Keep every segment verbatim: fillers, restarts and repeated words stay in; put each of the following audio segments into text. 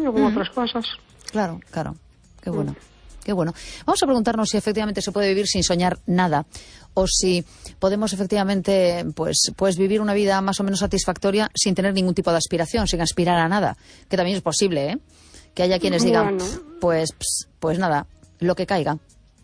sueño con mm. otras cosas. Claro, claro. Qué bueno. Mm. Qué bueno. Vamos a preguntarnos si efectivamente se puede vivir sin soñar nada o si podemos efectivamente pues, pues vivir una vida más o menos satisfactoria sin tener ningún tipo de aspiración, sin aspirar a nada, que también es posible, ¿eh? Que haya quienes digan, bueno. pues, pues nada, lo que caiga.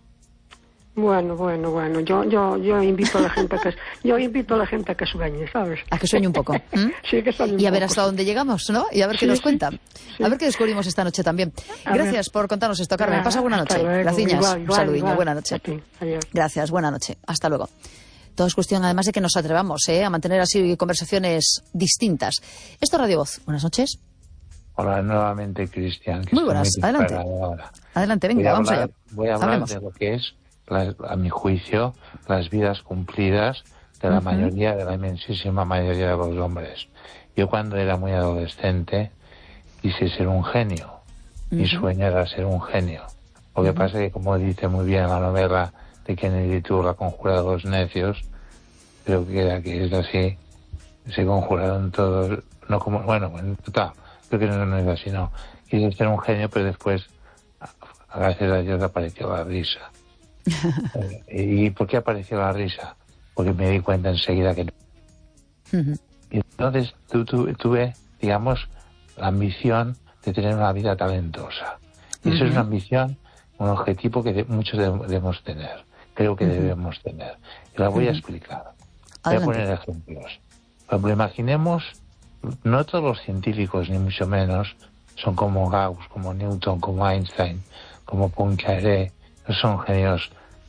Bueno, bueno, bueno, yo yo yo invito a la gente a que yo invito a la gente a que sueñe, ¿sabes? A que sueñe un poco. ¿Mm? Sí, que sueñe un Y a ver poco, hasta sí. dónde llegamos, ¿no? Y a ver qué sí, nos sí, cuentan. sí. A ver qué descubrimos esta noche también. A Gracias ver. por contarnos esto, Carmen. Nada, Pasa buena noche. hasta luego. Graciñas. Igual, Un igual, saludiño. igual. Buena noche. A ti. Adiós. Gracias. Buena noche. Hasta luego. Todo es cuestión, además, de que nos atrevamos ¿eh? a mantener así conversaciones distintas. Esto es Radio Voz. Buenas noches. Hola, nuevamente, Cristian. Muy buenas. Adelante. Ahora. Adelante, venga, vamos hablar, allá. Voy a hablar Hablemos. de lo que es, la, a mi juicio, las vidas cumplidas de la uh-huh. mayoría, de la inmensísima mayoría de los hombres. Yo cuando era muy adolescente quise ser un genio. Uh-huh. Mi sueño era ser un genio. Lo que uh-huh. pasa es que, como dice muy bien la novela de Kennedy Tour, La conjura de los necios, creo que era que es así, se conjuraron todos, no como, bueno, en total, creo que no, no es así, no. Quise ser un genio, pero después, gracias a Dios, apareció la risa. eh, ¿Y por qué apareció la risa? Porque me di cuenta enseguida que no. Uh-huh. Y entonces tu, tu, tuve, digamos, la ambición de tener una vida talentosa. Y uh-huh. eso es una ambición, un objetivo que de, muchos debemos tener. Creo que uh-huh. debemos tener. Y la voy uh-huh. a explicar. Voy Adelante. a poner ejemplos. Por ejemplo, imaginemos, no todos los científicos, ni mucho menos, son como Gauss, como Newton, como Einstein, como Poincaré, no son genios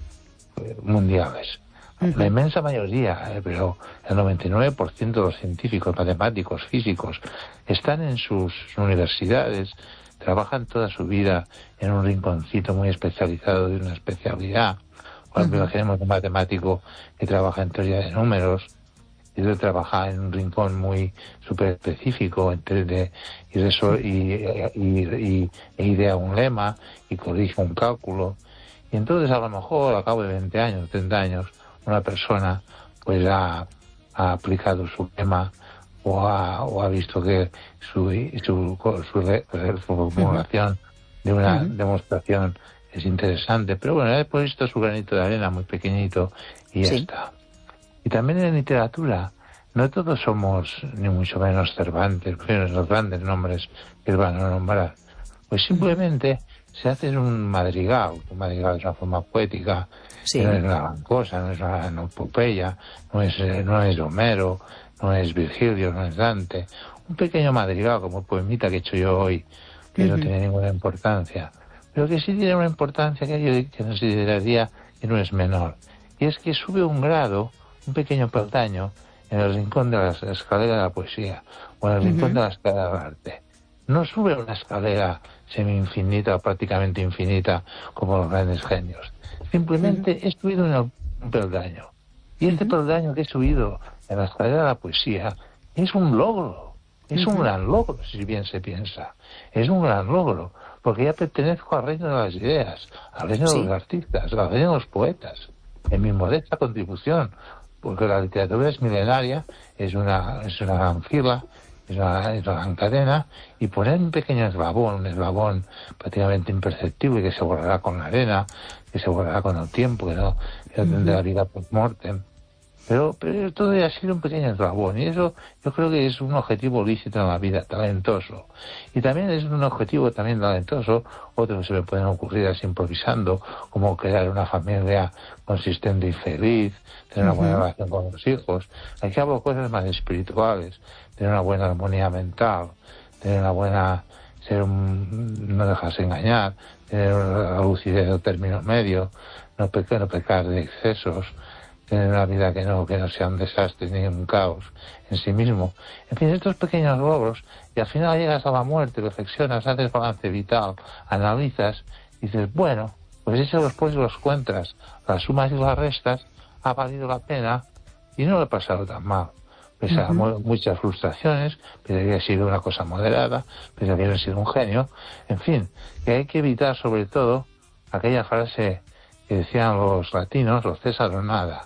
mundiales. Uh-huh. La inmensa mayoría, eh, pero el noventa y nueve por ciento de los científicos, matemáticos, físicos, están en sus universidades, trabajan toda su vida en un rinconcito muy especializado de una especialidad. Por ejemplo, uh-huh. imaginemos un matemático que trabaja en teoría de números, y otro trabaja en un rincón muy súper específico de, y, resol, y, y, y, e idea un lema y corrige un cálculo. Y entonces a lo mejor a cabo de veinte años, treinta años, una persona pues ha, ha aplicado su lema o ha, o ha visto que su, su, su, su formulación de una uh-huh. demostración es interesante, pero bueno, he puesto su granito de arena muy pequeñito y ya sí. está. Y también en literatura, no todos somos, ni mucho menos Cervantes, los grandes nombres que van a nombrar. Pues simplemente se hace un madrigal, un madrigal es una forma poética, sí. que no es una gran cosa, no es una no Popeya, no es, no es Homero, no es Virgilio, no es Dante. Un pequeño madrigal, como el poemita que he hecho yo hoy, que uh-huh. no tiene ninguna importancia, pero que sí tiene una importancia que yo que consideraría que no es menor. Y es que sube un grado, un pequeño peldaño, en el rincón de la escalera de la poesía, o en el uh-huh. rincón de la escalera del arte. No sube una escalera semi-infinita o prácticamente infinita como los grandes genios. Simplemente uh-huh. he subido un, un peldaño. Y este uh-huh. peldaño que he subido en la escalera de la poesía es un logro. Es uh-huh. un gran logro, si bien se piensa. Es un gran logro, porque ya pertenezco al reino de las ideas, al reino sí. de los artistas, al reino de los poetas, en mi modesta contribución, porque la literatura es milenaria, es una, es una gran fila, es una, es una gran cadena, y poner un pequeño eslabón, un eslabón prácticamente imperceptible que se borrará con la arena, que se borrará con el tiempo, que no, que no tendrá vida post-mortem. Pero, pero todo ha sido un pequeño eslabón, y eso yo creo que es un objetivo lícito en la vida, talentoso. Y también es un objetivo también talentoso, otro que se me pueden ocurrir así improvisando, como crear una familia consistente y feliz, tener una buena uh-huh. relación con los hijos. Aquí hablo de cosas más espirituales, tener una buena armonía mental, tener una buena, ser un, no dejarse engañar, tener una lucidez de término medio, no pecar, no pecar de excesos, tener una vida que no, que no sea un desastre ni un caos en sí mismo. En fin, estos pequeños logros, y al final llegas a la muerte, reflexionas, haces balance vital, analizas, y dices, bueno, pues eso después los cuentas, las sumas y las restas, ha valido la pena, y no lo he pasado tan mal. Pese a uh-huh. muchas frustraciones, pese a que ha sido una cosa moderada, pese a que no he sido un genio, en fin, que hay que evitar sobre todo aquella frase que decían los latinos, los César o nada.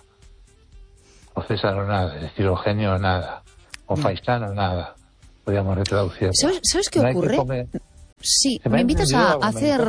O César o nada, es decir, o genio o nada, o faisán o nada, podríamos retraducirlo. ¿Sabes, ¿sabes qué no ocurre? Hay que comer, Sí, me invitas a hacer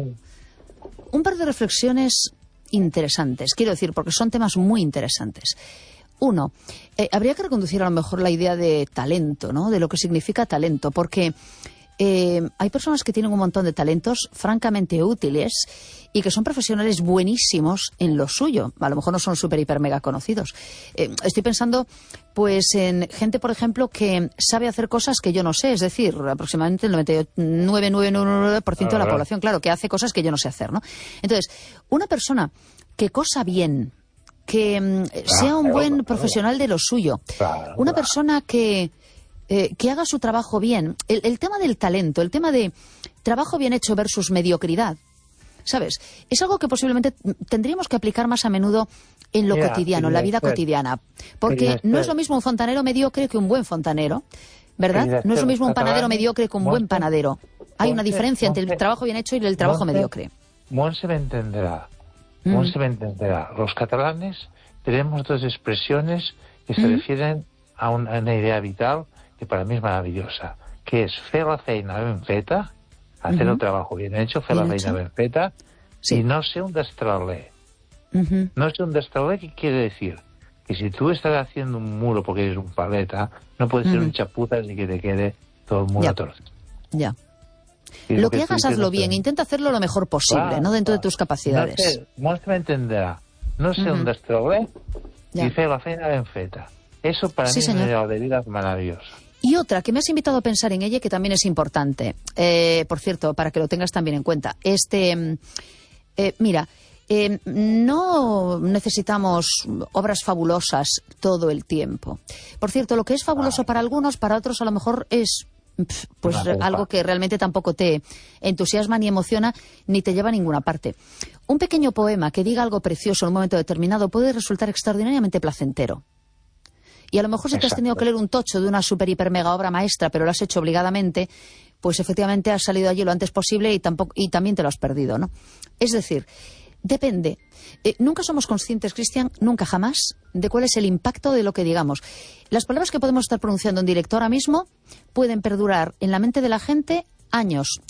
un par de reflexiones interesantes, quiero decir, porque son temas muy interesantes. Uno, eh, habría que reconducir a lo mejor la idea de talento, ¿no? De lo que significa talento, porque eh, hay personas que tienen un montón de talentos francamente útiles y que son profesionales buenísimos en lo suyo. A lo mejor no son súper, hiper, mega conocidos. Eh, estoy pensando, pues, en gente, por ejemplo, que sabe hacer cosas que yo no sé. Es decir, aproximadamente el noventa y nueve coma novecientos noventa y nueve por ciento de la población, claro, que hace cosas que yo no sé hacer, ¿no? Entonces, una persona que cosa bien, que mm, sea un buen profesional de lo suyo, una persona que... Eh, que haga su trabajo bien. El, el tema del talento, el tema de trabajo bien hecho versus mediocridad, ¿sabes? Es algo que posiblemente tendríamos que aplicar más a menudo en lo yeah, cotidiano, en la vida ser. cotidiana. Porque no es lo mismo un fontanero mediocre que un buen fontanero, ¿verdad? No es lo mismo un panadero mediocre que un buen panadero. Hay una diferencia entre el trabajo bien hecho y el trabajo mediocre. Monse me entenderá. Monse me entenderá. Los catalanes tenemos dos expresiones que se mm. refieren a una, a una idea vital que para mí es maravillosa, que es fer la feina ben feta, hacer uh-huh. el trabajo bien hecho, fer bien la feina hecho. ben feta, sí. y no ser un destraler. Uh-huh. No ser un destraler, ¿qué quiere decir? Que si tú estás haciendo un muro porque eres un paleta, no puedes uh-huh. ser un chapuzas y que te quede todo el muro ya. torcido. Ya. Lo, lo que, que hagas, hazlo bien, intenta hacerlo lo mejor posible, claro, ¿no? Dentro claro. de tus capacidades. No sé, me entenderá. No ser uh-huh. un destraler y fer la feina ben feta. Eso para sí, mí señor. es una de vida maravillosa. Y otra, que me has invitado a pensar en ella, que también es importante. Eh, por cierto, para que lo tengas también en cuenta. Este, eh, mira, eh, no necesitamos obras fabulosas todo el tiempo. Por cierto, lo que es fabuloso ah. para algunos, para otros a lo mejor es pues algo que realmente tampoco te entusiasma ni emociona ni te lleva a ninguna parte. Un pequeño poema que diga algo precioso en un momento determinado puede resultar extraordinariamente placentero. Y a lo mejor si te has tenido que leer un tocho de una super, hiper, mega obra maestra, pero lo has hecho obligadamente, pues efectivamente has salido allí lo antes posible y, tampoco, y también te lo has perdido, ¿no? Es decir, depende. Eh, nunca somos conscientes, Cristian, nunca jamás, de cuál es el impacto de lo que digamos. Las palabras que podemos estar pronunciando en directo ahora mismo pueden perdurar en la mente de la gente años.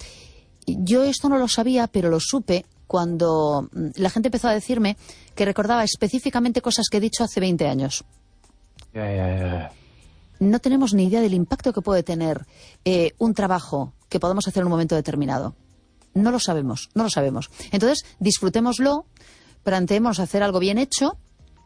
Yo esto no lo sabía, pero lo supe cuando la gente empezó a decirme que recordaba específicamente cosas que he dicho hace veinte años. Ya, ya, ya. No tenemos ni idea del impacto que puede tener eh, un trabajo que podamos hacer en un momento determinado. No lo sabemos, no lo sabemos. Entonces, disfrutémoslo, planteémonos hacer algo bien hecho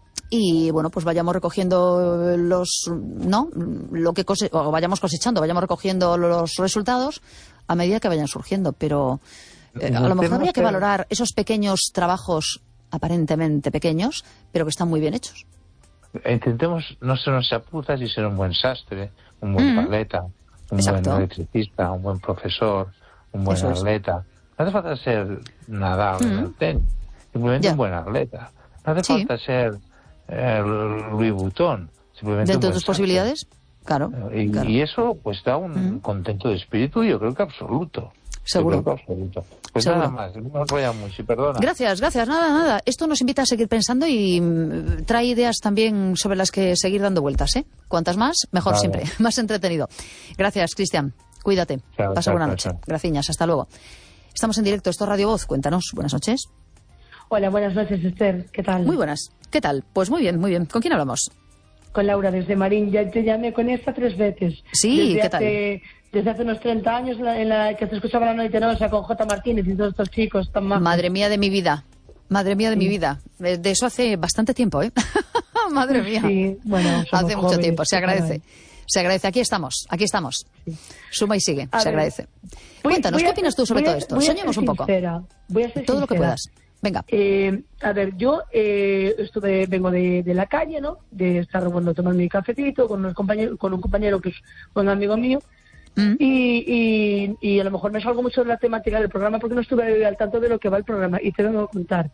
y, bueno, pues vayamos recogiendo los, ¿no? Lo que cose- o vayamos cosechando, vayamos recogiendo los resultados a medida que vayan surgiendo. Pero eh, a lo mejor habría que valorar esos pequeños trabajos aparentemente pequeños, pero que están muy bien hechos. Intentemos no ser unos chapuzas y ser un buen sastre, un buen mm. paleta, un Exacto. buen electricista, un buen profesor, un buen Eso atleta. Es. No hace falta ser Nadal mm. en el tenis, simplemente yeah. un buen atleta. No hace sí. falta ser eh, Louis Vuitton, simplemente dentro un buen de tus posibilidades, claro y, claro. y eso pues da un mm. contento de espíritu, yo creo que absoluto. Seguro. Pues Seguro. Nada más, no os vaya mucho, perdona. Gracias, gracias, nada, nada. Esto nos invita a seguir pensando y mm, trae ideas también sobre las que seguir dando vueltas, ¿eh? Cuantas más, mejor vale. Siempre, más entretenido. Gracias, Cristian. Cuídate. Chao, Pasa chao, buena noche. Chao. Graciñas, hasta luego. Estamos en directo, esto es Radio Voz. Cuéntanos, buenas noches. Hola, buenas noches, Esther. ¿Qué tal? Muy buenas. ¿Qué tal? Pues muy bien, muy bien. ¿Con quién hablamos? Con Laura, desde Marín. Ya te llamé con esta tres veces. Sí, desde ¿qué hace... tal? Desde hace unos treinta años en la, en la que se escuchaba la noche nosa con J. Martínez y todos estos chicos tan majos. Madre mía de mi vida, madre mía de sí. mi vida. De eso hace bastante tiempo, ¿eh? Madre mía. Sí, bueno, hace mucho tiempo, se agradece. Se agradece, aquí estamos, aquí estamos. Sí. Suma y sigue, a se ver, agradece. Voy, Cuéntanos, voy ¿qué opinas tú sobre a, todo esto? Soñemos un poco. Voy a ser todo sincera. Lo que puedas. Venga. Eh, a ver, yo eh, estuve, vengo de, de la calle, ¿no? De estar bueno, tomando mi cafecito con, unos compañeros, con un compañero que es un amigo mío. Mm. Y, y, y a lo mejor me salgo mucho de la temática del programa porque no estuve al tanto de lo que va el programa y te vengo a contar.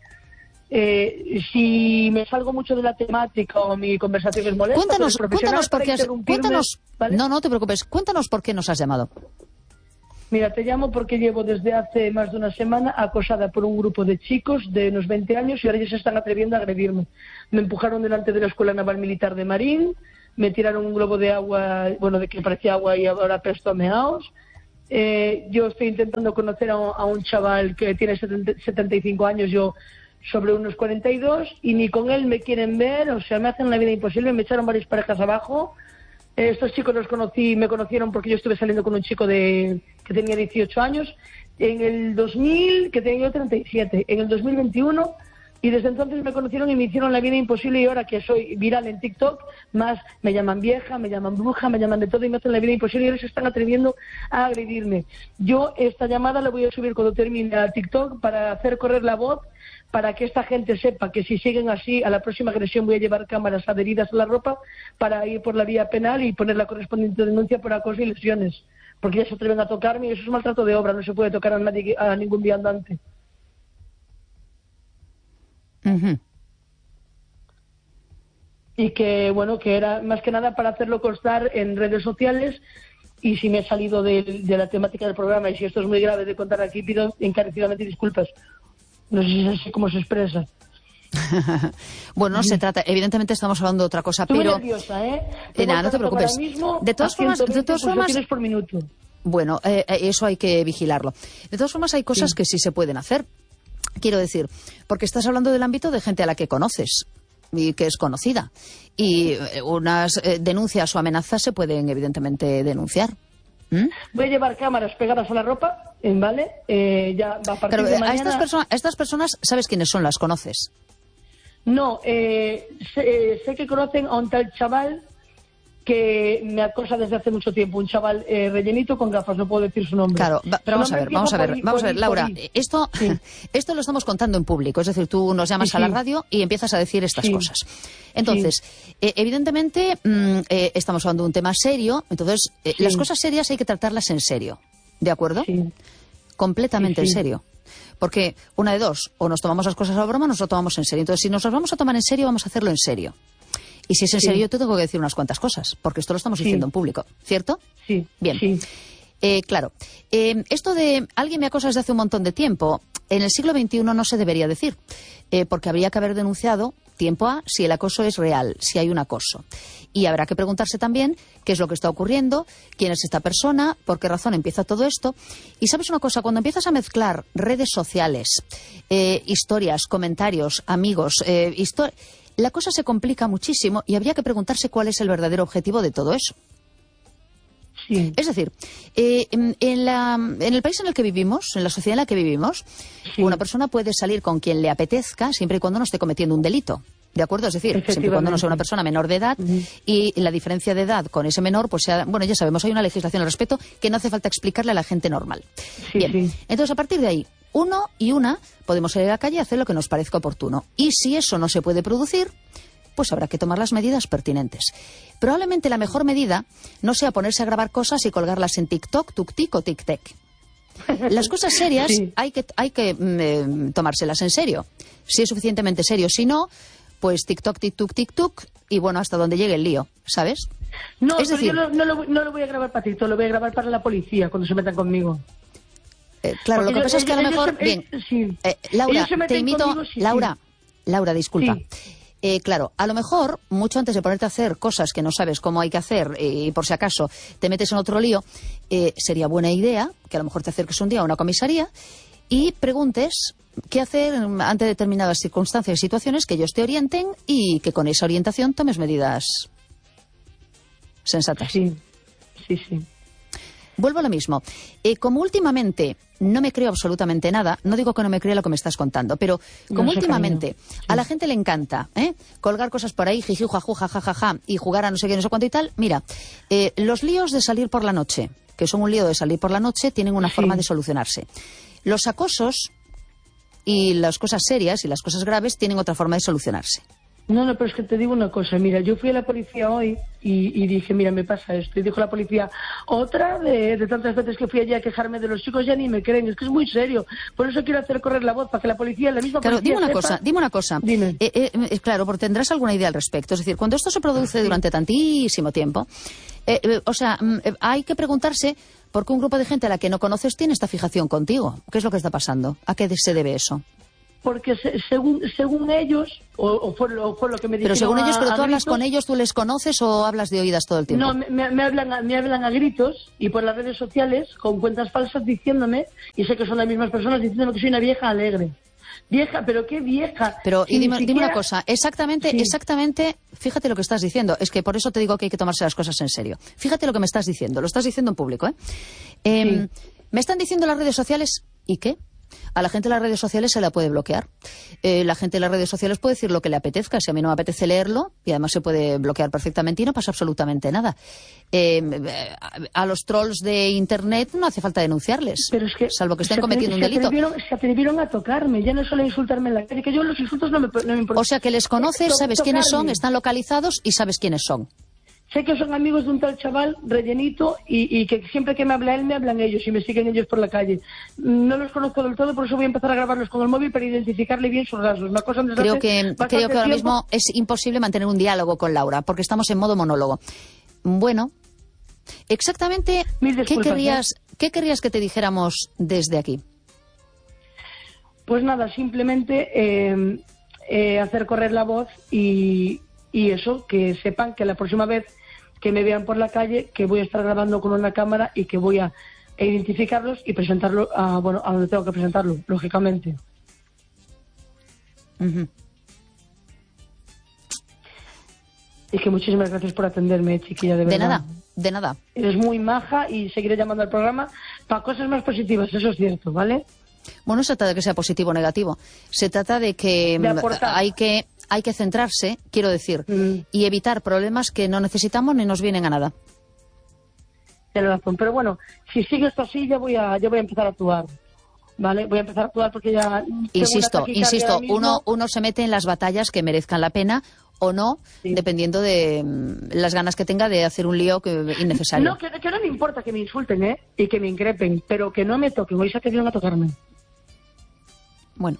Eh, si me salgo mucho de la temática o mi conversación es molesta, cuéntanos, pues cuéntanos por qué has, cuéntanos, ¿vale? No, no te preocupes, cuéntanos por qué nos has llamado. Mira, te llamo porque llevo desde hace más de una semana acosada por un grupo de chicos de unos veinte años y ahora ya se están atreviendo a agredirme. Me empujaron delante de la Escuela Naval Militar de Marín, me tiraron un globo de agua, bueno, de que parecía agua y ahora apestó a meaos, Eh, yo estoy intentando conocer a un, a un chaval que tiene setenta, setenta y cinco años, yo sobre unos cuarenta y dos, y ni con él me quieren ver, o sea, me hacen la vida imposible, me echaron varias parejas abajo. Eh, estos chicos los conocí, me conocieron porque yo estuve saliendo con un chico de que tenía dieciocho años, en el dos mil, que tenía yo treinta y siete, en el dos mil veintiuno, y desde entonces me conocieron y me hicieron la vida imposible, y ahora que soy viral en TikTok, más me llaman vieja, me llaman bruja, me llaman de todo y me hacen la vida imposible, y ahora se están atreviendo a agredirme. Yo esta llamada la voy a subir cuando termine a TikTok para hacer correr la voz, para que esta gente sepa que si siguen así, a la próxima agresión voy a llevar cámaras adheridas a la ropa para ir por la vía penal y poner la correspondiente denuncia por acoso y lesiones, porque ya se atreven a tocarme y eso es maltrato de obra, no se puede tocar a nadie, a ningún viandante. Uh-huh. Y que, bueno, que era más que nada para hacerlo constar en redes sociales, y si me he salido de, de la temática del programa y si esto es muy grave de contar aquí, pido encarecidamente disculpas. No sé si es así como se expresa. Bueno, no se trata, evidentemente estamos hablando de otra cosa, Estoy pero... muy nerviosa, ¿eh? Eh, nada, no te preocupes. De todas formas, de todas formas... por minuto. Bueno, eh, eso hay que vigilarlo. De todas formas, hay cosas sí. que sí se pueden hacer. Quiero decir, porque estás hablando del ámbito de gente a la que conoces y que es conocida. Y unas eh, denuncias o amenazas se pueden, evidentemente, denunciar. ¿Mm? Voy a llevar cámaras pegadas a la ropa, ¿vale? Eh, ya va a partir Pero, de mañana... a estas, perso- a estas personas, ¿sabes quiénes son? ¿Las conoces? No, eh, sé, eh, sé que conocen a un tal chaval que me acosa desde hace mucho tiempo, un chaval eh, rellenito con gafas, no puedo decir su nombre. Claro, va, pero vamos a ver, vamos a ver, por, vamos a ver, por, Laura, por esto, sí. esto lo estamos contando en público, es decir, tú nos llamas sí, sí. a la radio y empiezas a decir estas sí. cosas. Entonces, sí. eh, evidentemente, mmm, eh, estamos hablando de un tema serio, entonces, eh, sí. las cosas serias hay que tratarlas en serio, ¿de acuerdo? Sí. Completamente sí, sí. en serio. Porque una de dos, o nos tomamos las cosas a la broma o nos lo tomamos en serio. Entonces, si nos las vamos a tomar en serio, vamos a hacerlo en serio. Y si es en sí. serio, yo te tengo que decir unas cuantas cosas, porque esto lo estamos sí. diciendo en público, ¿cierto? Sí. Bien. Sí. Eh, claro. Eh, esto de alguien me acosa desde hace un montón de tiempo, en el siglo veintiuno no se debería decir, eh, porque habría que haber denunciado tiempo A si el acoso es real, si hay un acoso. Y habrá que preguntarse también qué es lo que está ocurriendo, quién es esta persona, por qué razón empieza todo esto. Y sabes una cosa, cuando empiezas a mezclar redes sociales, eh, historias, comentarios, amigos, eh, historias... la cosa se complica muchísimo y habría que preguntarse cuál es el verdadero objetivo de todo eso. Sí. Es decir, eh, en, en, la, en el país en el que vivimos, en la sociedad en la que vivimos, sí. una persona puede salir con quien le apetezca siempre y cuando no esté cometiendo un delito. ¿De acuerdo? Es decir, siempre y cuando no sea una persona menor de edad uh-huh. y la diferencia de edad con ese menor, pues sea, bueno, ya sabemos, hay una legislación al respecto que no hace falta explicarle a la gente normal. Sí, Bien, sí. entonces a partir de ahí, uno y una podemos salir a la calle y hacer lo que nos parezca oportuno. Y si eso no se puede producir, pues habrá que tomar las medidas pertinentes. Probablemente la mejor medida no sea ponerse a grabar cosas y colgarlas en TikTok, TukTik o TikTok. Las cosas serias sí. hay que, hay que eh, tomárselas en serio. Si es suficientemente serio, si no, pues TikTok, TikTok, TikTok y bueno, hasta donde llegue el lío, ¿sabes? No, es pero decir, yo no, no, lo, no lo voy a grabar para TikTok, lo voy a grabar para la policía cuando se metan conmigo. Eh, claro, Porque lo que ellos, pasa es que a lo mejor... Se, bien, sí. eh, Laura, te invito... Conmigo, sí, Laura, sí. Laura, disculpa. Sí. Eh, claro, a lo mejor, mucho antes de ponerte a hacer cosas que no sabes cómo hay que hacer y eh, por si acaso te metes en otro lío, eh, sería buena idea que a lo mejor te acerques un día a una comisaría y preguntes qué hacer ante determinadas circunstancias y situaciones, que ellos te orienten y que con esa orientación tomes medidas sensatas. Sí, sí, sí. Vuelvo a lo mismo. Eh, como últimamente no me creo absolutamente nada, no digo que no me crea lo que me estás contando, pero como no sé, últimamente sí. a la gente le encanta ¿eh? colgar cosas por ahí, jiji, jajú, jajajaja, y jugar a no sé qué, no sé cuánto y tal, mira, eh, los líos de salir por la noche, que son un lío de salir por la noche, tienen una sí. forma de solucionarse. Los acosos y las cosas serias y las cosas graves tienen otra forma de solucionarse. No, no, pero es que te digo una cosa, mira, yo fui a la policía hoy y, y dije, mira, me pasa esto, y dijo la policía, otra de, de tantas veces que fui allí a quejarme de los chicos, ya ni me creen, es que es muy serio, por eso quiero hacer correr la voz, para que la policía, la misma claro, policía dime una sepa... cosa, dime una cosa, dime. Eh, eh, claro, porque tendrás alguna idea al respecto, es decir, cuando esto se produce sí. durante tantísimo tiempo, eh, eh, o sea, eh, hay que preguntarse por qué un grupo de gente a la que no conoces tiene esta fijación contigo, ¿qué es lo que está pasando? ¿A qué se debe eso? porque se, según según ellos, o, o, fue, o fue lo que me dijeron. Pero según a, ellos, ¿pero tú hablas gritos, con ellos, tú les conoces o hablas de oídas todo el tiempo? No, me, me, hablan a, me hablan a gritos y por las redes sociales con cuentas falsas diciéndome, y sé que son las mismas personas, diciéndome que soy una vieja alegre. Vieja, pero qué vieja. Pero si y dime, siquiera... dime una cosa, exactamente, sí. exactamente, fíjate lo que estás diciendo, es que por eso te digo que hay que tomarse las cosas en serio. Fíjate lo que me estás diciendo, lo estás diciendo en público, ¿eh? eh sí. Me están diciendo las redes sociales, ¿y qué? A la gente de las redes sociales se la puede bloquear. Eh, la gente de las redes sociales puede decir lo que le apetezca. Si a mí no me apetece leerlo, y además se puede bloquear perfectamente y no pasa absolutamente nada. Eh, a los trolls de Internet no hace falta denunciarles, pero es que salvo que estén cometiendo un se delito. Atrevieron, se atrevieron a tocarme, ya no solo a insultarme en la calle, que yo los insultos no me, no me importan. O sea que les conoces, sabes tocarme. quiénes son, están localizados y sabes quiénes son. Sé que son amigos de un tal chaval rellenito y, y que siempre que me habla él me hablan ellos y me siguen ellos por la calle. No los conozco del todo, por eso voy a empezar a grabarlos con el móvil para identificarle bien sus rasgos. Una cosa creo que creo que ahora tiempo. mismo es imposible mantener un diálogo con Laura porque estamos en modo monólogo. Bueno, exactamente qué querrías ¿eh? qué querrías que te dijéramos desde aquí. Pues nada, simplemente eh, eh, hacer correr la voz y, y eso, que sepan que la próxima vez que me vean por la calle, que voy a estar grabando con una cámara y que voy a identificarlos y presentarlo a, bueno, a donde tengo que presentarlo, lógicamente. Uh-huh. Y que muchísimas gracias por atenderme, chiquilla, de verdad. De nada, de nada. Eres muy maja y seguiré llamando al programa para cosas más positivas, eso es cierto, ¿vale? Bueno, no se trata de que sea positivo o negativo. Se trata de que de hay que hay que centrarse, quiero decir, mm. y evitar problemas que no necesitamos ni nos vienen a nada. Tienes razón, pero bueno, si sigue esto así, ya voy a, ya voy a empezar a actuar, ¿vale? Voy a empezar a actuar porque ya... Insisto, insisto, uno, uno se mete en las batallas que merezcan la pena o no, sí. dependiendo de mm, las ganas que tenga de hacer un lío que, innecesario. No, que, que no me importa que me insulten, ¿eh? Y que me increpen, pero que no me toquen, hoy se atrevieron a tocarme. Bueno.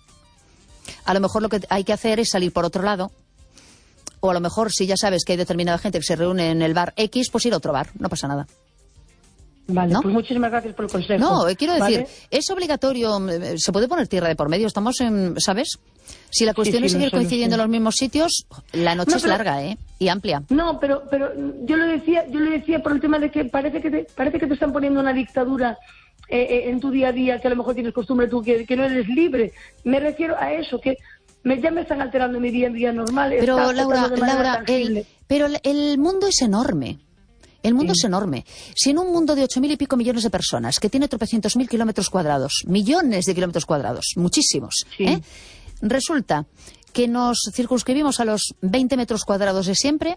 A lo mejor lo que hay que hacer es salir por otro lado, o a lo mejor si ya sabes que hay determinada gente que se reúne en el bar X, pues ir a otro bar, no pasa nada. Vale, ¿no? Pues muchísimas gracias por el consejo. No, quiero decir, ¿vale? Es obligatorio, se puede poner tierra de por medio, estamos en, ¿sabes? Si la cuestión sí, sí, es seguir no sé, coincidiendo no sé. en los mismos sitios, la noche no, es pero, larga, ¿eh? Y amplia. No, pero pero yo lo decía, yo lo decía por el tema de que parece que te, parece que te están poniendo una dictadura eh, eh, en tu día a día, que a lo mejor tienes costumbre tú, que, que no eres libre. Me refiero a eso, que me, ya me están alterando mi día en día normal. Pero Laura, Laura, el, pero el mundo es enorme. El mundo sí. es enorme. Si en un mundo de ocho mil y pico millones de personas, que tiene tropecientos mil kilómetros cuadrados, millones de kilómetros cuadrados, muchísimos, sí. ¿eh? Resulta que nos circunscribimos a los veinte metros cuadrados de siempre,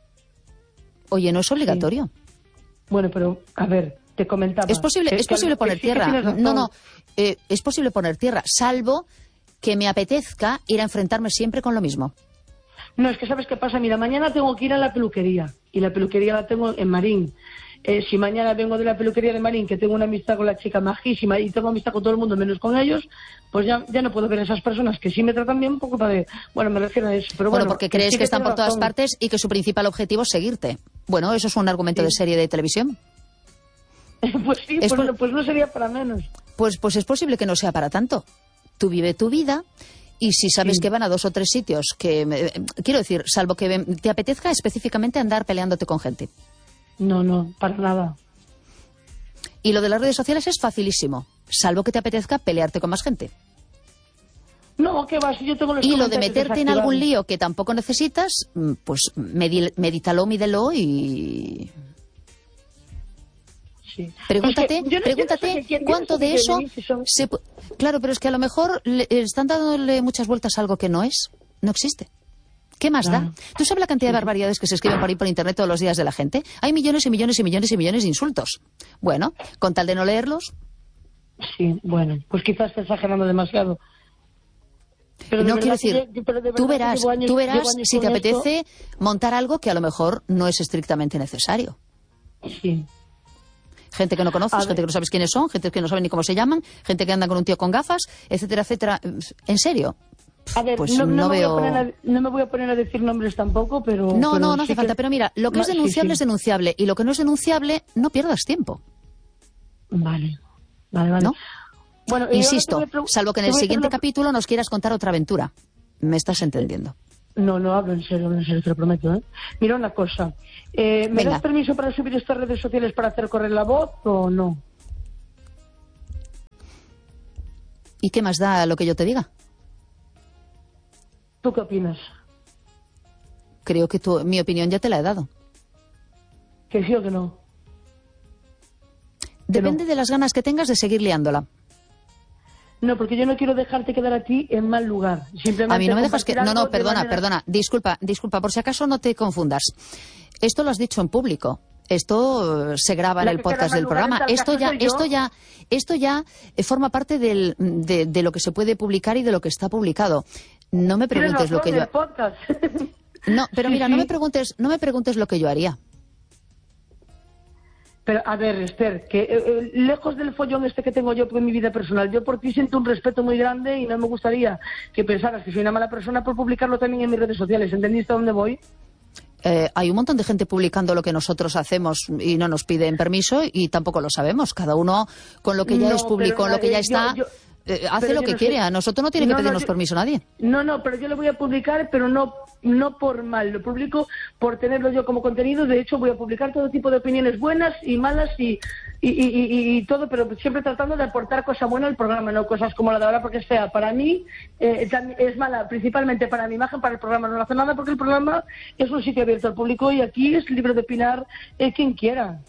oye, no es obligatorio. Sí. Bueno, pero, a ver, te comentaba... Es posible, que, es posible que, poner que, tierra. que no, no, eh, es posible poner tierra, salvo que me apetezca ir a enfrentarme siempre con lo mismo. No, es que ¿sabes qué pasa? Mira, mañana tengo que ir a la peluquería, y la peluquería la tengo en Marín. Eh, si mañana vengo de la peluquería de Marín, que tengo una amistad con la chica majísima y tengo amistad con todo el mundo menos con ellos, pues ya, ya no puedo ver a esas personas que sí me tratan bien un poco para de... Bueno, me refiero a eso. Pero bueno, bueno porque crees sí que están por todas razón. partes y que su principal objetivo es seguirte. Bueno, eso es un argumento sí. de serie de televisión. Pues sí, pues, pues, pues no sería para menos. Pues, pues es posible que no sea para tanto. Tú vive tu vida... Y si sabes sí. que van a dos o tres sitios que, eh, quiero decir, salvo que te apetezca específicamente andar peleándote con gente. No, no, para nada. Y lo de las redes sociales es facilísimo, salvo que te apetezca pelearte con más gente. No, que va, si yo tengo los Y lo de meterte en algún lío que tampoco necesitas, pues medítalo, mídelo y... Sí. Pregúntate, es que no, pregúntate no sé quién, cuánto no sé de eso... De si son... se... Claro, pero es que a lo mejor le están dándole muchas vueltas a algo que no es, no existe. ¿Qué más ah. da? ¿Tú sabes la cantidad sí. de barbaridades que se escriben por ahí por internet todos los días de la gente? Hay millones y millones y millones y millones de insultos. Bueno, con tal de no leerlos... Sí, bueno, pues quizás estás exagerando demasiado. Pero no quiero decir, que, pero de tú verás, años, tú verás si te apetece esto... montar algo que a lo mejor no es estrictamente necesario. Sí. Gente que no conoces, gente que no sabes quiénes son, gente que no sabe ni cómo se llaman, gente que anda con un tío con gafas, etcétera, etcétera. ¿En serio? A ver, pues no, no, no me veo... voy a poner a, no me voy a poner a decir nombres tampoco, pero... No, pero no, no sí hace falta. Que... Pero mira, lo que no, es denunciable sí, sí. es denunciable. Y lo que no es denunciable, no pierdas tiempo. Vale, vale, vale. ¿No? Bueno, insisto, salvo que en el siguiente una... capítulo nos quieras contar otra aventura. ¿Me estás entendiendo? No, no, hablo en serio, hablo en serio, te lo prometo, ¿eh? Mira una cosa, eh, ¿me Venga. das permiso para subir estas redes sociales para hacer correr la voz o no? ¿Y qué más da lo que yo te diga? ¿Tú qué opinas? Creo que tu, mi opinión ya te la he dado. ¿Que sí o que no? Depende no. de las ganas que tengas de seguir liándola. No, porque yo no quiero dejarte quedar a ti en mal lugar. Simplemente a mí no me dejas que... No, no, perdona, manera... perdona. Disculpa, disculpa. Por si acaso no te confundas. Esto lo has dicho en público. Esto se graba La en el podcast del programa. Esto ya, esto ya, esto ya forma parte del, de, de lo que se puede publicar y de lo que está publicado. No me preguntes lo que yo... No, pero sí, mira, sí. no me preguntes, no me preguntes lo que yo haría. Pero, a ver, Esther, que eh, lejos del follón este que tengo yo en mi vida personal, yo por ti siento un respeto muy grande y no me gustaría que pensaras que soy una mala persona por publicarlo también en mis redes sociales. ¿Entendiste a dónde voy? Eh, hay un montón de gente publicando lo que nosotros hacemos y no nos piden permiso y tampoco lo sabemos. Cada uno con lo que ya no, es público, con lo que ya está... Yo, yo... Eh, hace lo que no quiere, sé. a nosotros no tiene que no, pedirnos no, yo, permiso nadie. No, no, pero yo lo voy a publicar, pero no no por mal, lo publico por tenerlo yo como contenido. De hecho, voy a publicar todo tipo de opiniones buenas y malas y, y, y, y, y todo, pero siempre tratando de aportar cosas buenas al programa, no cosas como la de ahora, porque es fea. Para mí eh, es mala, principalmente para mi imagen, para el programa. No hace nada porque el programa es un sitio abierto al público y aquí es libre de opinar eh, quien quiera.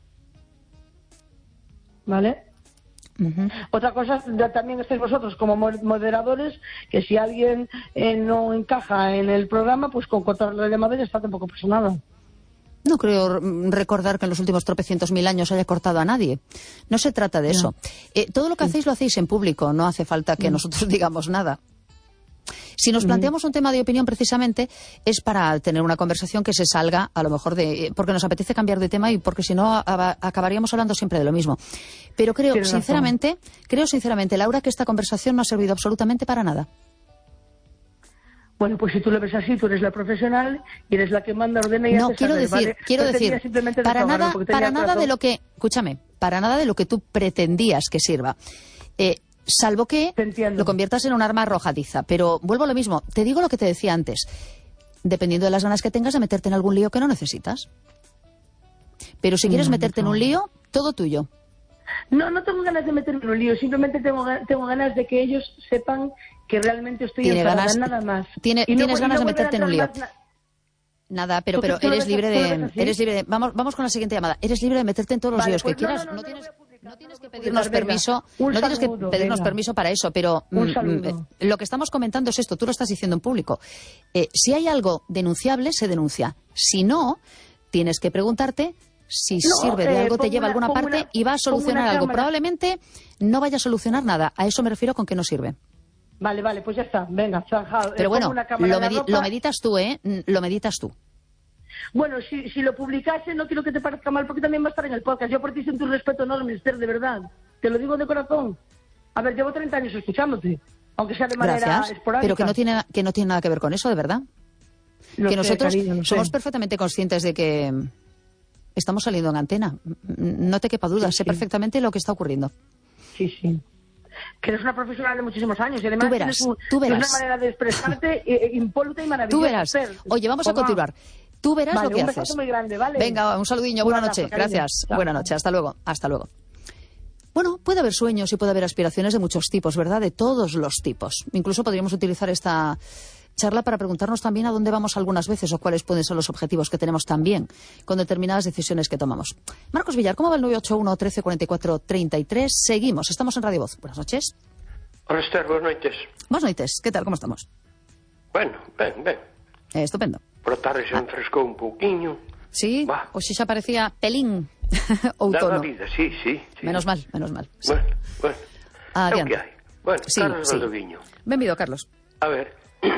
¿Vale? Uh-huh. Otra cosa, también estáis vosotros como moderadores, que si alguien eh, no encaja en el programa, pues con cortarle la llamada ya está, tampoco pasa nada. No creo recordar que en los últimos tropecientos mil años haya cortado a nadie. No se trata de no. eso. Eh, todo lo que sí. hacéis lo hacéis en público, no hace falta que uh-huh. nosotros digamos nada. Si nos planteamos un tema de opinión precisamente es para tener una conversación que se salga a lo mejor de... porque nos apetece cambiar de tema y porque si no a, acabaríamos hablando siempre de lo mismo. Pero creo Tienes sinceramente, razón. creo sinceramente, Laura, que esta conversación no ha servido absolutamente para nada. Bueno, pues si tú lo ves así, tú eres la profesional y eres la que manda, ordena y no, hace quiero saber, decir, ¿vale? quiero pues decir, para nada, para nada de lo que... Escúchame, para nada de lo que tú pretendías que sirva. Eh... Salvo que lo conviertas en un arma arrojadiza. Pero vuelvo a lo mismo. Te digo lo que te decía antes. Dependiendo de las ganas que tengas de meterte en algún lío que no necesitas. Pero si quieres no, meterte no. en un lío, todo tuyo. No, no tengo ganas de meterme en un lío. Simplemente tengo, tengo ganas de que ellos sepan que realmente estoy tiene enfadada, ganas, nada más. Tiene, y tienes no, ganas no de meterte en un lío. Más... Nada, pero, pero eres libre de... Eres libre de vamos, vamos con la siguiente llamada. Eres libre de meterte en todos los vale, líos pues que no, quieras. No, no, no no, tienes... No No tienes que pedirnos venga, permiso, un no tienes saludo, que pedirnos venga. permiso para eso, pero un mm, lo que estamos comentando es esto, tú lo estás diciendo en público. Eh, si hay algo denunciable, se denuncia. Si no, tienes que preguntarte si no, sirve de eh, algo, te lleva a alguna parte una, y va a solucionar algo. cámara. Probablemente no vaya a solucionar nada. A eso me refiero con que no sirve. Vale, vale, pues ya está. Venga, zanjado. Pero eh, bueno, lo, medi lo meditas tú, ¿eh? Lo meditas tú. Bueno, si, si lo publicase, no quiero que te parezca mal, porque también va a estar en el podcast. Yo por ti siento un respeto enorme, Esther, de verdad. Te lo digo de corazón. A ver, llevo treinta años escuchándote, aunque sea de manera Gracias, esporádica. Pero que no, tiene, que no tiene nada que ver con eso, de verdad. Lo que sé, nosotros cariño, somos sé. perfectamente conscientes de que estamos saliendo en antena. No te quepa duda, sí, sé sí. perfectamente lo que está ocurriendo. Sí, sí. Que eres una profesional de muchísimos años y además tú verás, tienes, un, tú verás. tienes una manera de expresarte eh, impoluta y maravillosa. Tú verás. Oye, vamos a continuar. Tú verás vale, lo que un haces. Muy grande, ¿vale? Venga, un saludiño, buena noche. Gracias. Buena noche, hasta luego. Hasta luego. Bueno, puede haber sueños y puede haber aspiraciones de muchos tipos, ¿verdad? De todos los tipos. Incluso podríamos utilizar esta charla para preguntarnos también a dónde vamos algunas veces o cuáles pueden ser los objetivos que tenemos también con determinadas decisiones que tomamos. Marcos Villar, ¿cómo va el nueve ocho uno, trece, cuarenta y cuatro, treinta y tres? Seguimos, estamos en Radio Voz. Buenas noches. Hola, Esther, buenas noches. Buenas noches, ¿qué tal? ¿Cómo estamos? Bueno, ben, ben. Eh, estupendo. Por la tarde se ah. enfrescou un pouquiño. Sí, bah. O si xa parecía pelín outono. Daba vida, sí, sí, sí. Menos mal, menos mal. Sí. Bueno, bueno. Ah, é o que hai. Bueno, sí, Carlos sí. Valdoviño. Benvido, Carlos. A ver,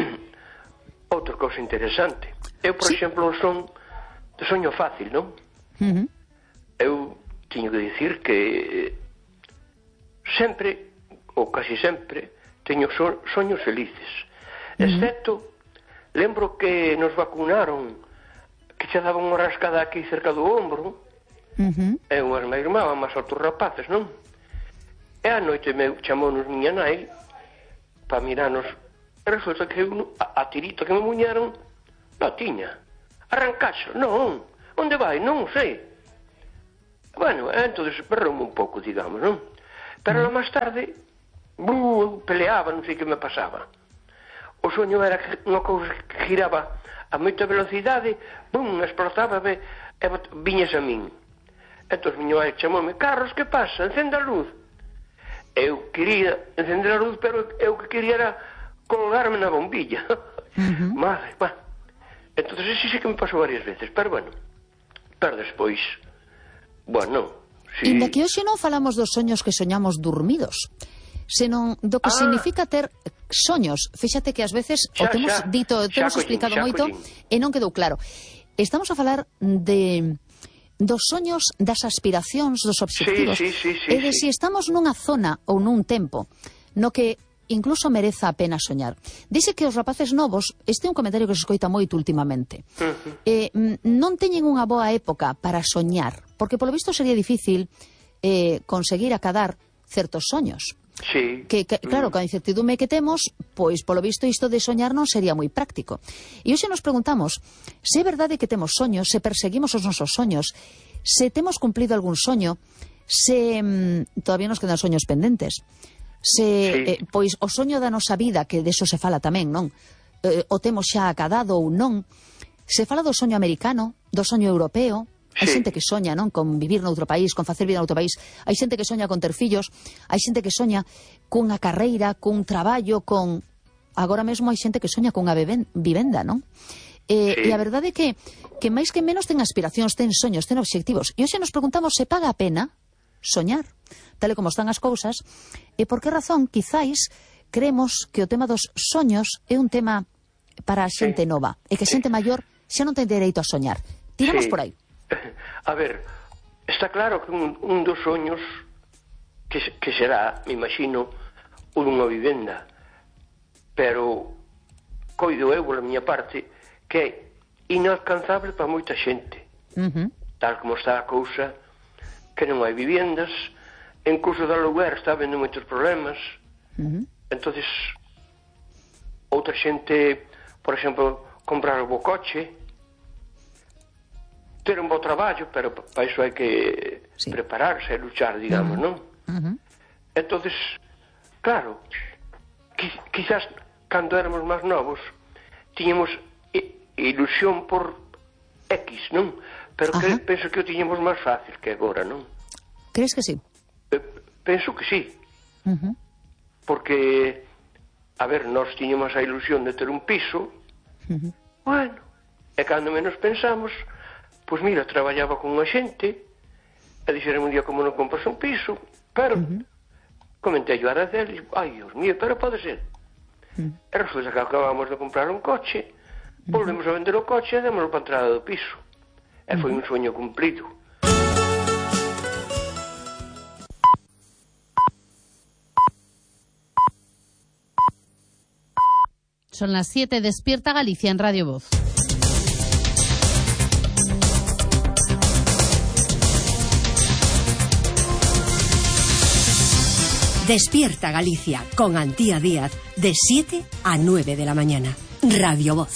outra cousa interesante. Eu, por sí. exemplo, non son de soño fácil, non? Uh -huh. Eu teño que dicir que sempre, ou casi sempre, teño so soños felices. Uh -huh. Excepto, lembro que nos vacunaron, que xa daban unha rascada aquí cerca do ombro, uh -huh. e unhas máis irmás, máis outros rapaces, non? E a noite me chamounos miña nai para mirarnos. E resulta que a, a tirita que me muñeron non tiña. Arrancaxo, non. Onde vai? Non sei. Bueno, entonces berroume un pouco, digamos, non? Pero mm. máis tarde, bú, peleaba, non sei que me pasaba. O soño era unha cousa que giraba a moita velocidade, bum, explotaba e viñes a min. Entón, miña vai chamoume, Carlos, que pasa? Encende a luz. Eu quería encender a luz, pero eu que quería era colgarme na bombilla. Uh-huh. Madre, bueno. Entón, ese sí que me pasou varias veces, pero bueno. Pero despois, bueno, si... Inda que hoxe non falamos dos soños que soñamos dormidos, senón do que ah. significa ter soños. Fíxate que ás veces xa, o temos xa, dito, temos explicado collín, moito collín. E non quedou claro. Estamos a falar de dos soños, das aspiracións, dos obxectivos, sí, sí, sí, sí, e de sí. si estamos nunha zona ou nun tempo no que incluso mereza a pena soñar. Dice que os rapaces novos, este é un comentario que se escoita moito últimamente, uh-huh. eh, non teñen unha boa época para soñar, porque polo visto sería difícil eh, conseguir acadar certos soños. Sí. Que, que, claro, con a incertidume que temos, pois polo visto isto de soñar non sería moi práctico. E hoxe nos preguntamos se é verdade que temos soños, se perseguimos os nosos soños, se temos cumplido algún soño, se mm, todavía nos quedan soños pendentes. Se, sí. eh, pois, o soño da nosa vida, que deso se fala tamén, non? Eh, o temos xa acadado ou non. Se fala do soño americano, do soño europeo. Hai sí. xente que soña, non? Con vivir noutro país, con facer vida noutro país. Hai xente que soña con ter fillos. Hai xente que soña cunha carreira, cun traballo, con... Agora mesmo hai xente que soña cunha vivenda, non? Eh, sí. E a verdade é que, que máis que menos ten aspiracións, ten soños, ten obxectivos. E hoxe nos preguntamos se paga a pena soñar, tal e como están as cousas, e por que razón, quizáis, creemos que o tema dos soños é un tema para a xente sí. nova, e que a xente maior xa non ten dereito a soñar. Tiramos sí. por aí. A ver, está claro que un, un dos soños que, que será, me imagino, unha vivenda, pero coido eu, pola miña parte, que é inalcanzable para moita xente. Uh-huh. Tal como está a cousa, que non hai viviendas, incluso do lugar está habendo moitos problemas. Uh-huh. Entonces, outra xente, por exemplo, comprar un bo coche, ter un bo traballo, pero para iso hai que sí. prepararse e luchar, digamos, uh-huh. non? Uh-huh. Entonces, claro, quizás cando éramos máis novos tiñamos ilusión por X, non? Pero que, penso que o tiñamos máis fácil que agora, non? Crees que sí? Penso que sí. Uh-huh. Porque, a ver, nós tiñamos a ilusión de ter un piso, uh-huh. bueno, e cando menos pensamos, pois mira, traballaba con unha xente, e dixeron un día como non compras un piso, pero uh-huh. comentei yo a Araceli, ai, Dios mío, pero pode ser. Uh-huh. E resulta que acabamos de comprar un coche, uh-huh. volvemos a vender o coche e démoslo para a entrada do piso. E foi un soño cumplido. Son las siete, despierta Galicia en Radio Voz. Despierta Galicia con Antía Díaz de siete a nueve de la mañana. Radio Voz.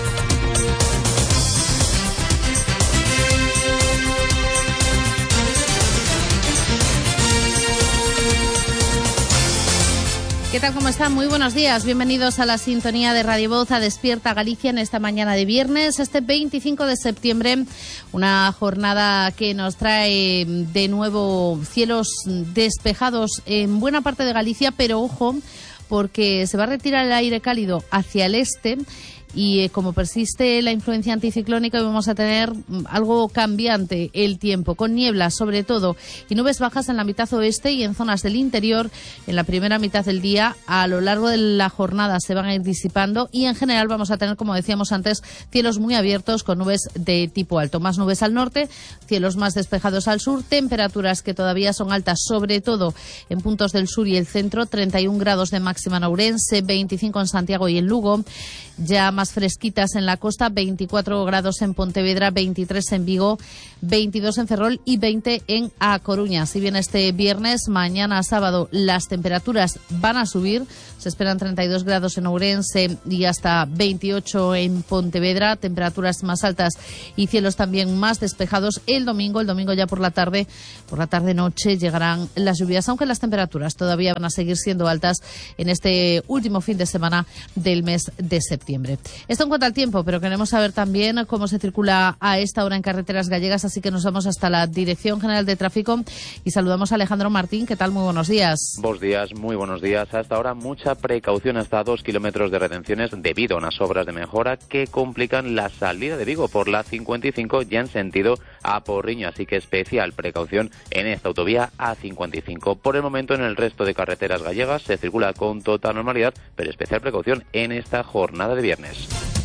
¿Qué tal? ¿Cómo están? Muy buenos días. Bienvenidos a la sintonía de Radio Voz, a Despierta Galicia en esta mañana de viernes, este veinticinco de septiembre, una jornada que nos trae de nuevo cielos despejados en buena parte de Galicia, pero ojo, porque se va a retirar el aire cálido hacia el este. Y eh, como persiste la influencia anticiclónica, vamos a tener algo cambiante el tiempo, con nieblas sobre todo y nubes bajas en la mitad oeste y en zonas del interior. En la primera mitad del día, a lo largo de la jornada se van a ir disipando y en general vamos a tener, como decíamos antes, cielos muy abiertos con nubes de tipo alto. Más nubes al norte, cielos más despejados al sur, temperaturas que todavía son altas, sobre todo en puntos del sur y el centro, treinta y un grados de máxima en Ourense, veinticinco en Santiago y en Lugo. Ya más fresquitas en la costa, veinticuatro grados en Pontevedra, veintitrés en Vigo, veintidós en Ferrol y veinte en A Coruña. Si bien este viernes, mañana sábado, las temperaturas van a subir, se esperan treinta y dos grados en Ourense y hasta veintiocho en Pontevedra, temperaturas más altas y cielos también más despejados. El domingo, el domingo ya por la tarde, por la tarde-noche llegarán las lluvias, aunque las temperaturas todavía van a seguir siendo altas en este último fin de semana del mes de septiembre. Esto en cuanto al tiempo, pero queremos saber también cómo se circula a esta hora en carreteras gallegas, así que nos vamos hasta la Dirección General de Tráfico y saludamos a Alejandro Martín. ¿Qué tal? Muy buenos días. Buenos días, muy buenos días. Hasta ahora mucha precaución, hasta dos kilómetros de retenciones debido a unas obras de mejora que complican la salida de Vigo por la cincuenta y cinco ya en sentido a Porriño, así que especial precaución en esta autovía A cincuenta y cinco. Por el momento en el resto de carreteras gallegas se circula con total normalidad, pero especial precaución en esta jornada de viernes.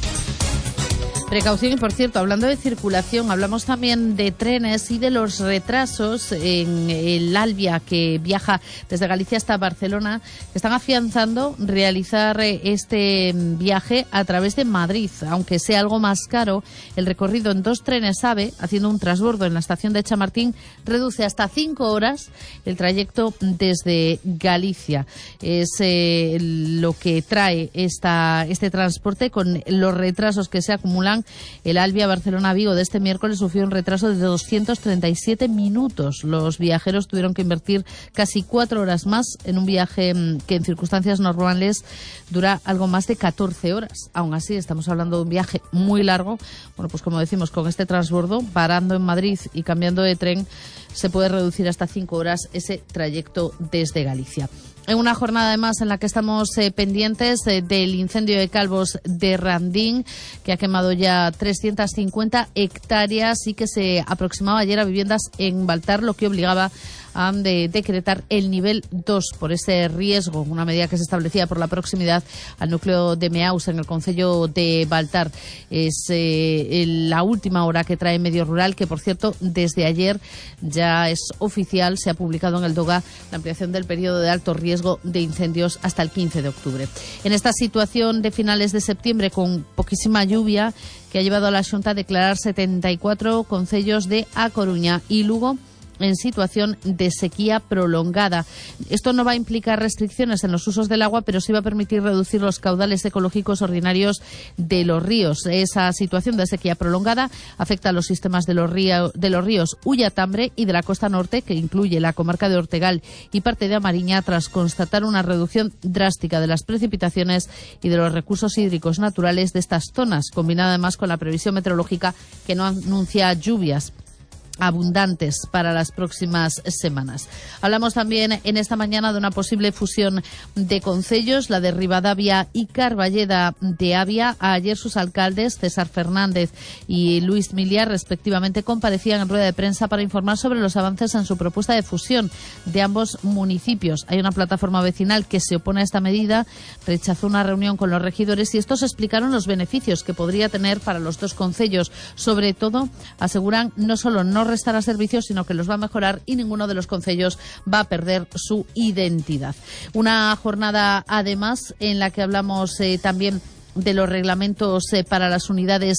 Precaución y, por cierto, hablando de circulación, hablamos también de trenes y de los retrasos en el Albia, que viaja desde Galicia hasta Barcelona, que están afianzando realizar este viaje a través de Madrid. Aunque sea algo más caro, el recorrido en dos trenes AVE, haciendo un transbordo en la estación de Chamartín, reduce hasta cinco horas el trayecto desde Galicia. Es eh, lo que trae esta, este transporte con los retrasos que se acumulan. El Albia Barcelona-Vigo de este miércoles sufrió un retraso de doscientos treinta y siete minutos. Los viajeros tuvieron que invertir casi cuatro horas más en un viaje que en circunstancias normales dura algo más de catorce horas. Aún así, estamos hablando de un viaje muy largo. Bueno, pues como decimos, con este transbordo, parando en Madrid y cambiando de tren, se puede reducir hasta cinco horas ese trayecto desde Galicia. En una jornada además en la que estamos eh, pendientes eh, del incendio de Calvos de Randín, que ha quemado ya trescientas cincuenta hectáreas y que se aproximaba ayer a viviendas en Baltar, lo que obligaba a de decretar el nivel dos por ese riesgo, una medida que se establecía por la proximidad al núcleo de Meaus en el concello de Baltar. Es eh, la última hora que trae Medio Rural, que por cierto desde ayer ya es oficial, se ha publicado en el DOGA la ampliación del periodo de alto riesgo de incendios hasta el quince de octubre. En esta situación de finales de septiembre con poquísima lluvia, que ha llevado a la Xunta a declarar setenta y cuatro concellos de A Coruña y Lugo en situación de sequía prolongada. Esto no va a implicar restricciones en los usos del agua, pero sí va a permitir reducir los caudales ecológicos ordinarios de los ríos. Esa situación de sequía prolongada afecta a los sistemas de los, río, de los ríos Ulla-Tambre y de la costa norte, que incluye la comarca de Ortegal y parte de Amariña, tras constatar una reducción drástica de las precipitaciones y de los recursos hídricos naturales de estas zonas, combinada además con la previsión meteorológica que no anuncia lluvias abundantes para las próximas semanas. Hablamos también en esta mañana de una posible fusión de concellos, la de Ribadavia y Carballeda de Avia. Ayer sus alcaldes, César Fernández y Luis Miliar, respectivamente, comparecían en rueda de prensa para informar sobre los avances en su propuesta de fusión de ambos municipios. Hay una plataforma vecinal que se opone a esta medida, rechazó una reunión con los regidores y estos explicaron los beneficios que podría tener para los dos concellos. Sobre todo, aseguran, no solo no restará servicios, sino que los va a mejorar y ninguno de los concellos va a perder su identidad. Una jornada, además, en la que hablamos eh, también de los reglamentos eh, para las unidades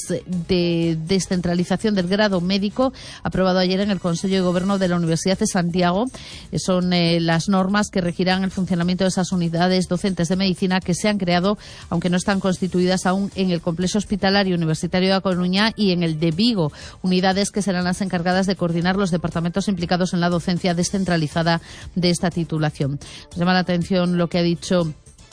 de descentralización del grado médico, aprobado ayer en el Consejo de Gobierno de la Universidad de Santiago. Eh, son eh, las normas que regirán el funcionamiento de esas unidades docentes de medicina que se han creado, aunque no están constituidas aún, en el Complejo Hospitalario Universitario de A Coruña y en el de Vigo, unidades que serán las encargadas de coordinar los departamentos implicados en la docencia descentralizada de esta titulación. Nos llama la atención lo que ha dicho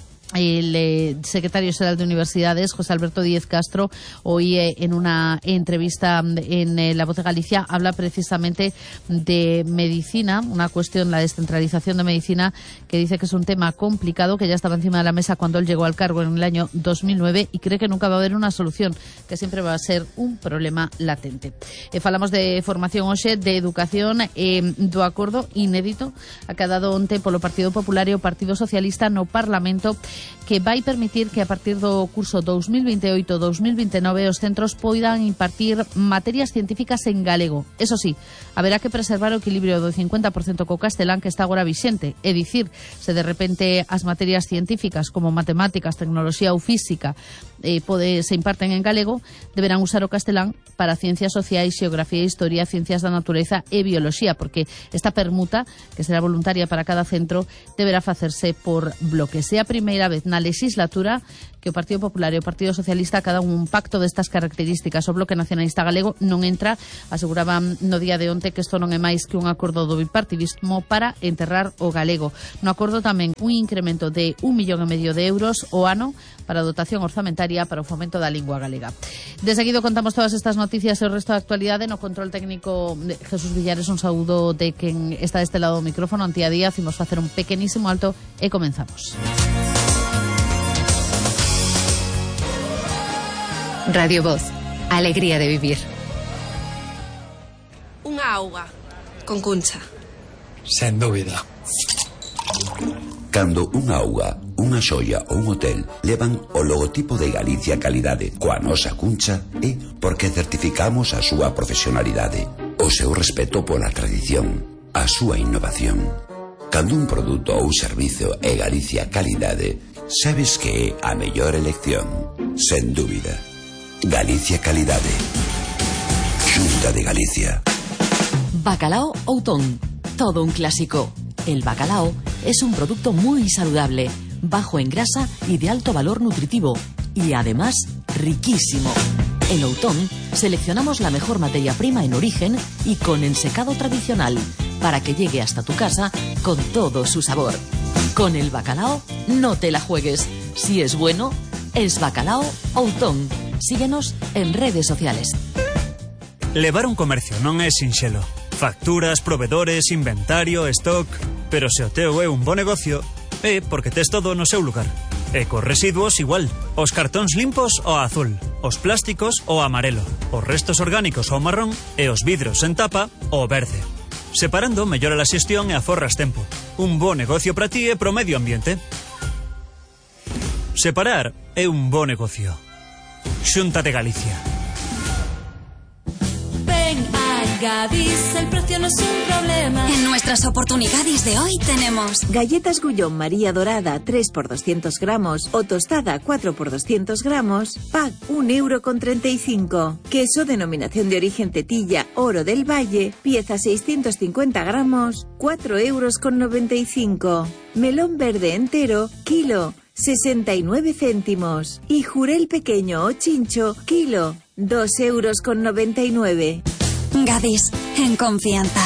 el eh, secretario general de Universidades, José Alberto Díez Castro, hoy eh, en una entrevista en eh, La Voz de Galicia, habla precisamente de medicina, una cuestión, la descentralización de medicina, que dice que es un tema complicado, que ya estaba encima de la mesa cuando él llegó al cargo en el año dos mil nueve y cree que nunca va a haber una solución, que siempre va a ser un problema latente. Eh, falamos de formación hoxe, de educación, eh, do acordo inédito a que ha dado onte polo Partido Popular e o Partido Socialista no Parlamento que vai permitir que a partir do curso dos mil veintiocho dos mil veintinueve os centros poidan impartir materias científicas en galego. Eso sí, haberá que preservar o equilibrio do cincuenta por cento co castelán que está agora vixente. É dicir, se de repente as materias científicas como matemáticas, tecnoloxía ou física eh, pode, se imparten en galego, deberán usar o castelán para ciencias sociais, xeografía, historia, ciencias da natureza e bioloxía, porque esta permuta, que será voluntaria para cada centro, deberá facerse por bloques. É a primeira vez na legislatura que o Partido Popular e o Partido Socialista acadan un pacto destas características. O Bloque Nacionalista Galego non entra, aseguraban no día de onte que isto non é máis que un acordo do bipartidismo para enterrar o galego. No acordo tamén un incremento de un millón e medio de euros o ano para a dotación orzamentaria para o fomento da lingua galega. De seguido contamos todas estas noticias e o resto da actualidade. No control técnico de Jesús Villares, un saúdo de quen está deste lado do micrófono, Antía Díaz. Imos facer un pequenísimo alto e comenzamos. Radio Voz, alegría de vivir. Unha auga con Cuncha. Sen dúbida. Cando unha auga, unha xoia ou un hotel levan o logotipo de Galicia Calidade coa nosa Cuncha, é porque certificamos a súa profesionalidade, o seu respeto pola tradición, a súa innovación. Cando un produto ou servizo é Galicia Calidade, sabes que é a mellor elección, sen dúbida. Galicia Calidade. Xunta de Galicia. Bacalao Outón. Todo un clásico. El bacalao es un producto muy saludable, bajo en grasa y de alto valor nutritivo. Y además, riquísimo. En Outón seleccionamos la mejor materia prima en origen y con ensecado tradicional, para que llegue hasta tu casa con todo su sabor. Con el bacalao, no te la juegues. Si es bueno, es Bacalao Outón. Síguenos en redes sociales. Levar un comercio non é sinxelo. Facturas, provedores, inventario, stock... Pero se o teu é un bo negocio, é porque tes todo no seu lugar. E cos residuos igual. Os cartóns limpos ao azul, os plásticos ao amarelo, os restos orgánicos ao marrón e os vidros en tapa ao verde. Separando mellora a xestión e aforras tempo. Un bo negocio para ti e pro medio ambiente. Separar é un bo negocio. Xunta de Galicia. Ven a Gadis, el precio no es un problema. En nuestras oportunidades de hoy tenemos galletas Gullón María Dorada tres por doscientos gramos o tostada cuatro por doscientos gramos, pack un euro con treinta y cinco. Queso denominación de origen Tetilla Oro del Valle, pieza seiscientos cincuenta gramos, cuatro euros con noventa y cinco. Melón verde entero, kilo, sesenta y nueve céntimos. Y jurel pequeño o chincho, kilo, dos euros con noventa y nueve. Gadis, en confianza.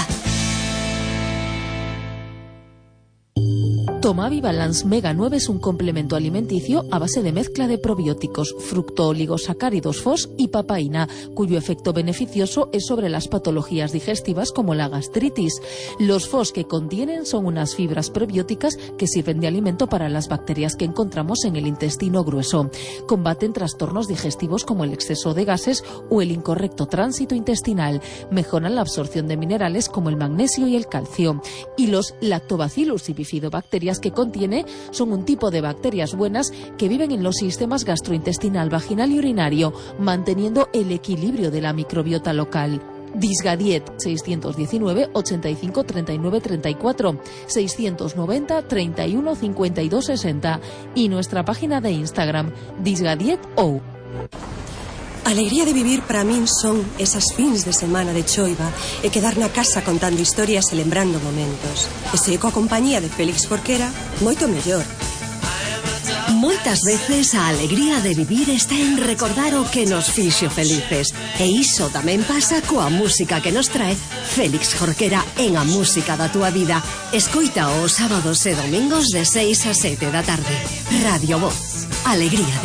Tomavi Balance Mega nueve es un complemento alimenticio a base de mezcla de probióticos, fructooligosacáridos F O S y papaína, cuyo efecto beneficioso es sobre las patologías digestivas como la gastritis. Los F O S que contienen son unas fibras prebióticas que sirven de alimento para las bacterias que encontramos en el intestino grueso. Combaten trastornos digestivos como el exceso de gases o el incorrecto tránsito intestinal. Mejoran la absorción de minerales como el magnesio y el calcio. Y los Lactobacillus y bifidobacterias que contiene son un tipo de bacterias buenas que viven en los sistemas gastrointestinal, vaginal y urinario, manteniendo el equilibrio de la microbiota local. Disgadiet seiscientos diecinueve, ochenta y cinco, treinta y nueve, treinta y cuatro, seiscientos noventa, treinta y uno, cincuenta y dos, sesenta y nuestra página de Instagram Disgadiet O. Alegría de vivir para min son esas fins de semana de choiva e quedar na casa contando historias e lembrando momentos. E se coa compañía de Félix Jorquera, moito mellor. Moitas veces a alegría de vivir está en recordar o que nos fixo felices. E iso tamén pasa coa música que nos trae Félix Jorquera en A Música da Túa Vida. Escoita os sábados e domingos de seis a sete da tarde. Radio Voz. Alegría de